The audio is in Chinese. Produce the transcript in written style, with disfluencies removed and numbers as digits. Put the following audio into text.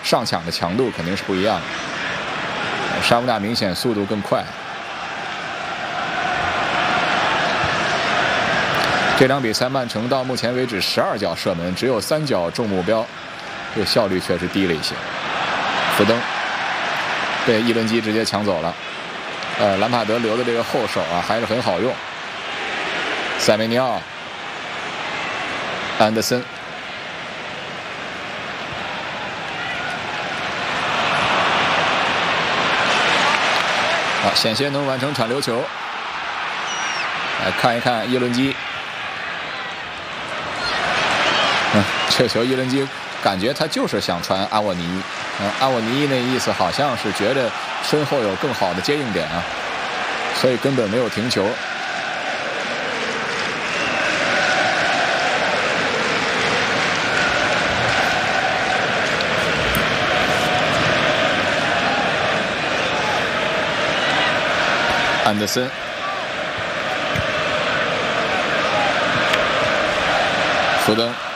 上抢的强度肯定是不一样的。沙乌纳明显速度更快。这场比赛曼城到目前为止12脚射门，只有3脚中目标，这效率确实低了一些。福登被伊伦基直接抢走了。兰帕德留的这个后手啊还是很好用。塞梅尼奥、安德森。好，险些能完成传流球。来看一看伊伦基。这球伊伦基感觉他就是想传阿沃尼，阿沃尼那意思好像是觉得身后有更好的接应点啊，所以根本没有停球。安德森。福登。